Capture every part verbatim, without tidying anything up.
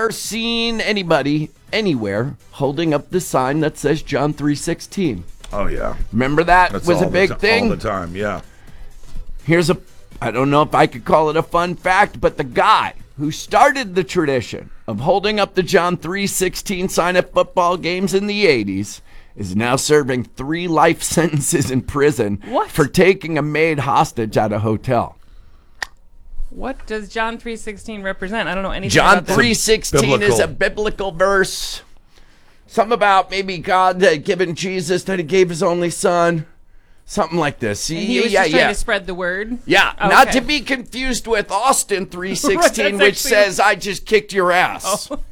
ever seen anybody anywhere holding up the sign that says John three sixteen? Oh, yeah. Remember that That's was a all big the t- thing? all the time, yeah. Here's a, I don't know if I could call it a fun fact, but the guy who started the tradition of holding up the John three sixteen sign at football games in the eighties is now serving three life sentences in prison What? for taking a maid hostage at a hotel. What does John three sixteen represent? I don't know anything John about that. three sixteen is Biblical. a biblical verse. Something about maybe God had given Jesus that he gave his only son. Something like this. And he was yeah, just trying yeah. to spread the word? Yeah, Okay. not to be confused with Austin three sixteen, Right, which that's actually- says, I just kicked your ass. Oh.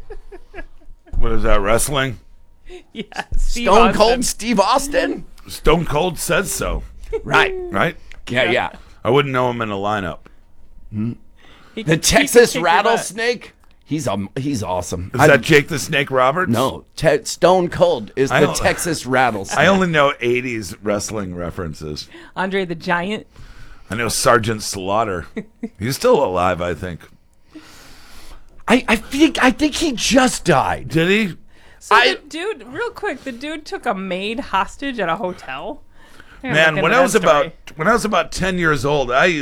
What is that, wrestling? Yeah, Steve Stone Austin. Cold Steve Austin? Stone Cold says so, Right. right? Yeah, yeah. I wouldn't know him in a lineup. He The could- he Texas could kick your butt. rattlesnake? He's um, he's awesome. Is I- that Jake the Snake Roberts? No, Te- Stone Cold is I the don't- Texas rattlesnake. I only know eighties wrestling references. Andre the Giant. I know Sergeant Slaughter. He's still alive, I think. I, I think I think he just died. Did he? So I- the dude, real quick, the dude took a maid hostage at a hotel? I gotta Man, look when into I was that story. about when I was about ten years old, I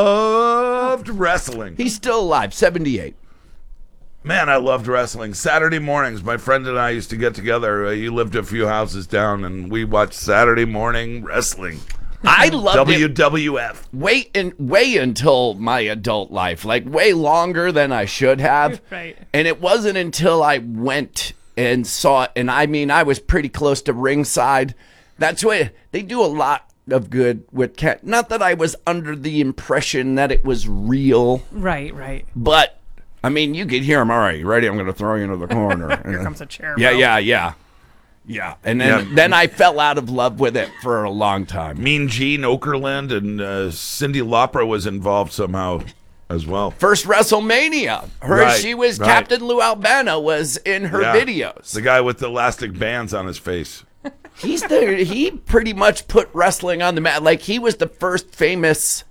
loved wrestling. He's still alive, seventy-eight. Man, I loved wrestling. Saturday mornings, my friend and I used to get together. Uh, he lived a few houses down, and we watched Saturday morning wrestling. I loved W it W F. way in way until my adult life, like way longer than I should have. Right. And it wasn't until I went and saw it, and I mean, I was pretty close to ringside. That's what they do a lot of good with cat. Not that I was under the impression that it was real, Right, right. but I mean, you could hear him. All right, you ready? I'm going to throw you into the corner. Here comes a chair. Yeah, bro. yeah, yeah, yeah. And then Yeah. then I fell out of love with it for a long time. Mean Gene Okerlund and uh, Cyndi Lauper was involved somehow as well. First WrestleMania, her Right, she was right. Captain Lou Albano was in her Yeah. videos. The guy with the elastic bands on his face. He's the he pretty much put wrestling on the map. Like he was the first famous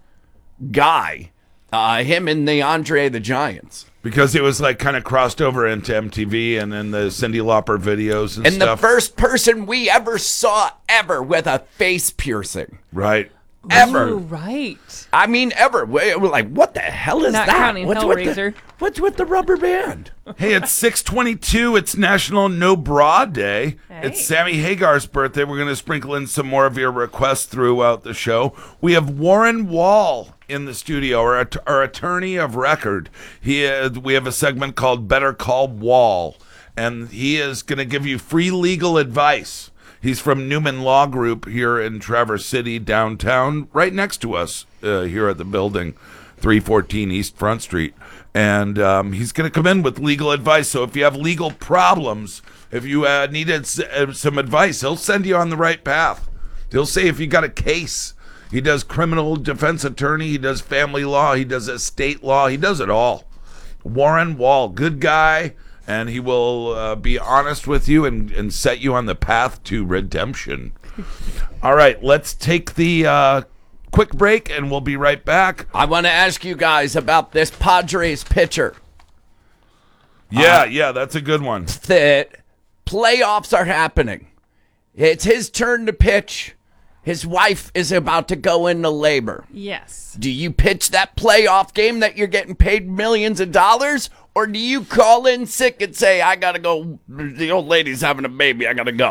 guy. Uh, him and the Andre the Giants. Because it was like kind of crossed over into M T V and then the Cyndi Lauper videos and, And stuff. the first person we ever saw ever with a face piercing. Right. Ever. Ooh, right. I mean, ever. We- We're like, what the hell is Not that? counting what's with Hellraiser. the, what's with the rubber band? Hey, it's six twenty-two. It's National No Bra Day. Hey. It's Sammy Hagar's birthday. We're going to sprinkle in some more of your requests throughout the show. We have Warren Wall in the studio, our, att- our attorney of record. He uh, we have a segment called Better Call Wall, and he is going to give you free legal advice. He's from Newman Law Group here in Traverse City, downtown, right next to us uh, here at the building, three fourteen East Front Street. And um, he's going to come in with legal advice. So if you have legal problems, if you uh, needed s- uh, some advice, he'll send you on the right path. He'll say if you got a case. He does criminal defense attorney. He does family law. He does estate law. He does it all. Warren Wall, good guy. And he will uh, be honest with you and, and set you on the path to redemption. All right, let's take the uh, quick break, and we'll be right back. I want to ask you guys about this Padres pitcher. Yeah, yeah, that's a good one. The playoffs are happening. It's his turn to pitch. His wife is about to go into labor. Yes. Do you pitch that playoff game that you're getting paid millions of dollars? Or do you call in sick and say, I got to go, the old lady's having a baby, I got to go?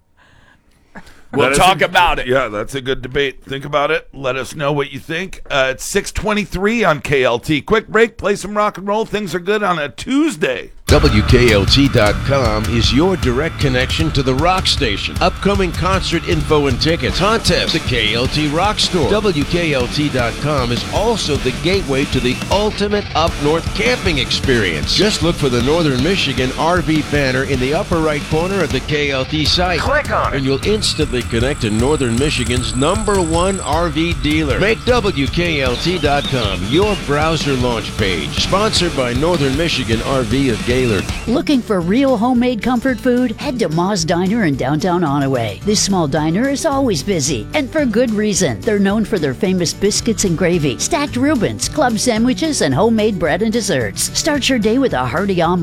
We'll That is talk a- about it. Yeah, that's a good debate. Think about it. Let us know what you think. Uh, it's six twenty-three on K L T. Quick break, play some rock and roll. Things are good on a Tuesday. W K L T dot com is your direct connection to the rock station. Upcoming concert info and tickets, contests, the K L T Rock Store. W K L T dot com is also the gateway to the ultimate up north camping experience. Just look for the Northern Michigan R V banner in the upper right corner of the K L T site. Click on it, and you'll instantly connect to Northern Michigan's number one R V dealer. Make W K L T dot com your browser launch page. Sponsored by Northern Michigan R V of Gaylord. Looking for real homemade comfort food? Head to Ma's Diner in downtown Onaway. This small diner is always busy, and for good reason. They're known for their famous biscuits and gravy, stacked Reubens, club sandwiches, and homemade bread and desserts. Start your day with a hearty omelet